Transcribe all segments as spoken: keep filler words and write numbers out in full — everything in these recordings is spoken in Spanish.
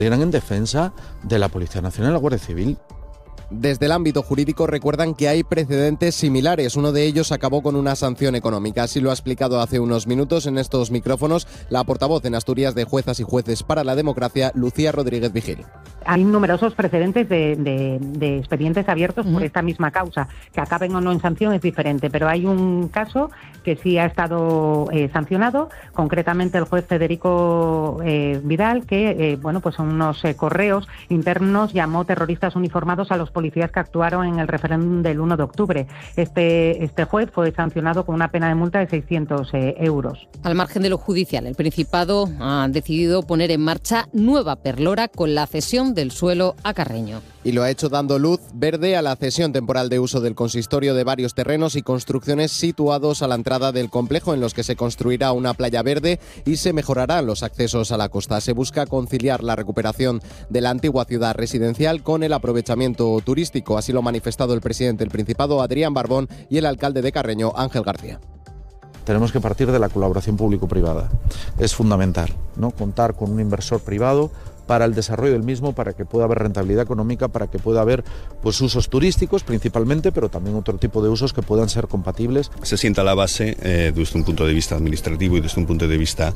Eran en defensa de la Policía Nacional y la Guardia Civil. Desde el ámbito jurídico recuerdan que hay precedentes similares. Uno de ellos acabó con una sanción económica. Así lo ha explicado hace unos minutos en estos micrófonos la portavoz en Asturias de Juezas y Jueces para la Democracia, Lucía Rodríguez Vigil. Hay numerosos precedentes de, de, de expedientes abiertos uh-huh. por esta misma causa. Que acaben o no en sanción es diferente, pero hay un caso que sí ha estado eh, sancionado, concretamente el juez Federico eh, Vidal, que eh, bueno, pues son unos eh, correos internos llamó terroristas uniformados a los policías que actuaron en el referéndum del uno de octubre. Este, este juez fue sancionado con una pena de multa de seiscientos euros. Al margen de lo judicial, el Principado ha decidido poner en marcha nueva perlora con la cesión del suelo a Carreño. Y lo ha hecho dando luz verde a la cesión temporal de uso del consistorio de varios terrenos y construcciones situados a la entrada del complejo, en los que se construirá una playa verde y se mejorarán los accesos a la costa. Se busca conciliar la recuperación de la antigua ciudad residencial con el aprovechamiento turístico. Así lo ha manifestado el presidente del Principado, Adrián Barbón, y el alcalde de Carreño, Ángel García. Tenemos que partir de la colaboración público-privada. Es fundamental, ¿no?, contar con un inversor privado para el desarrollo del mismo, para que pueda haber rentabilidad económica, para que pueda haber pues usos turísticos principalmente, pero también otro tipo de usos que puedan ser compatibles. Se sienta la base eh, desde un punto de vista administrativo y desde un punto de vista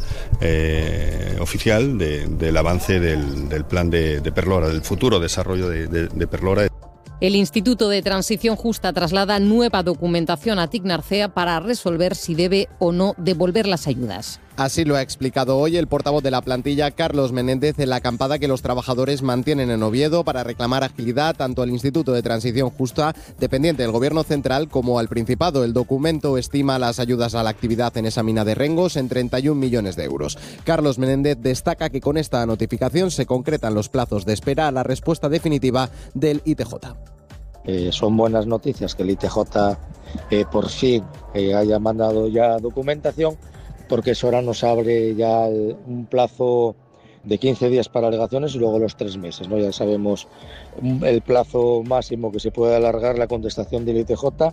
eh, oficial de, del avance del, del plan de, de Perlora, del futuro desarrollo de, de, de Perlora. El Instituto de Transición Justa traslada nueva documentación a Tignarcea para resolver si debe o no devolver las ayudas. Así lo ha explicado hoy el portavoz de la plantilla, Carlos Menéndez, en la acampada que los trabajadores mantienen en Oviedo para reclamar agilidad tanto al Instituto de Transición Justa, dependiente del Gobierno central, como al Principado. El documento estima las ayudas a la actividad en esa mina de Rengos en treinta y un millones de euros. Carlos Menéndez destaca que con esta notificación se concretan los plazos de espera a la respuesta definitiva del I T J. Eh, son buenas noticias que el I T J eh, por fin eh, haya mandado ya documentación, porque eso ahora nos abre ya el, un plazo de quince días para alegaciones y luego los tres meses, ¿no? Ya sabemos el plazo máximo que se puede alargar la contestación del I T J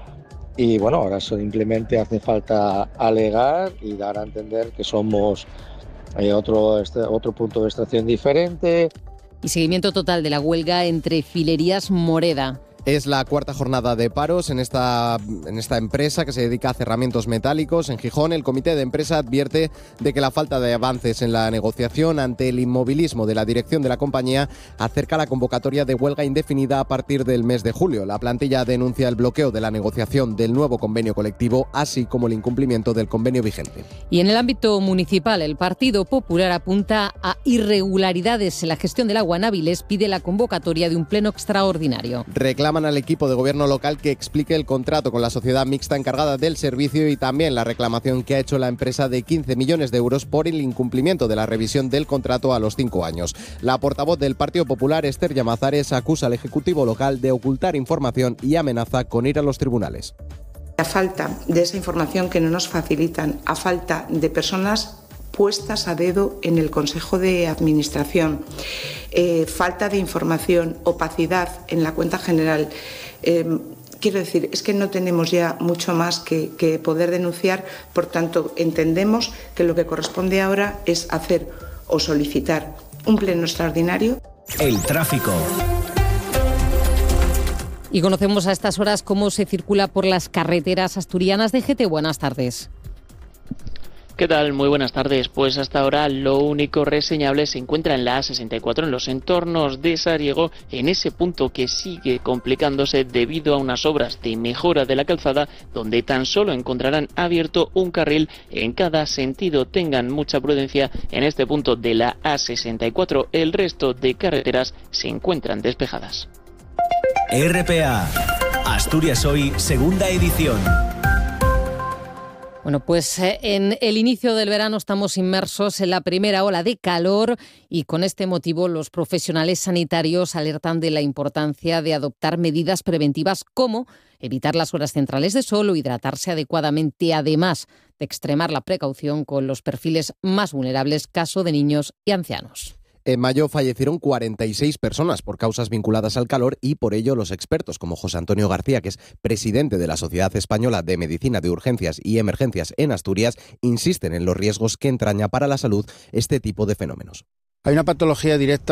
y bueno, ahora simplemente hace falta alegar y dar a entender que somos eh, otro, este, otro punto de extracción diferente. Y seguimiento total de la huelga entre Filerías Moreda. Es la cuarta jornada de paros en esta, en esta empresa que se dedica a cerramientos metálicos. En Gijón, el comité de empresa advierte de que la falta de avances en la negociación ante el inmovilismo de la dirección de la compañía acerca la convocatoria de huelga indefinida a partir del mes de julio. La plantilla denuncia el bloqueo de la negociación del nuevo convenio colectivo, así como el incumplimiento del convenio vigente. Y en el ámbito municipal, el Partido Popular apunta a irregularidades en la gestión del agua en Áviles, pide la convocatoria de un pleno extraordinario. Reclama al equipo de gobierno local que explique el contrato con la sociedad mixta encargada del servicio y también la reclamación que ha hecho la empresa de quince millones de euros por el incumplimiento de la revisión del contrato a los cinco años. La portavoz del Partido Popular, Esther Llamazares, acusa al Ejecutivo local de ocultar información y amenaza con ir a los tribunales. A falta de esa información que no nos facilitan, a falta de personas puestas a dedo en el Consejo de Administración, eh, falta de información, opacidad en la cuenta general. Eh, quiero decir, es que no tenemos ya mucho más que, que poder denunciar, por tanto, entendemos que lo que corresponde ahora es hacer o solicitar un pleno extraordinario. El tráfico. Y conocemos a estas horas cómo se circula por las carreteras asturianas. de G T. Buenas tardes. ¿Qué tal? Muy buenas tardes. Pues hasta ahora lo único reseñable se encuentra en la A sesenta y cuatro, en los entornos de Sariego, en ese punto que sigue complicándose debido a unas obras de mejora de la calzada, donde tan solo encontrarán abierto un carril en cada sentido. Tengan mucha prudencia en este punto de la A sesenta y cuatro. El resto de carreteras se encuentran despejadas. R P A, Asturias Hoy, segunda edición. Bueno, pues en el inicio del verano estamos inmersos en la primera ola de calor y con este motivo los profesionales sanitarios alertan de la importancia de adoptar medidas preventivas como evitar las horas centrales de sol o hidratarse adecuadamente, además de extremar la precaución con los perfiles más vulnerables, caso de niños y ancianos. En mayo fallecieron cuarenta y seis personas por causas vinculadas al calor y por ello los expertos como José Antonio García, que es presidente de la Sociedad Española de Medicina de Urgencias y Emergencias en Asturias, insisten en los riesgos que entraña para la salud este tipo de fenómenos. Hay una patología directa